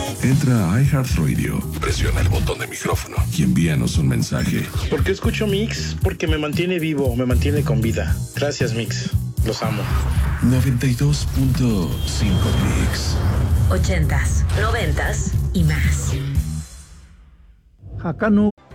Entra a iHeartRadio, presiona el botón de micrófono y envíanos un mensaje. ¿Por qué escucho Mix? Porque me mantiene vivo, me mantiene con vida. Gracias, Mix. Los amo. 92.5 Mix. 80s, 90s y más. Acá no.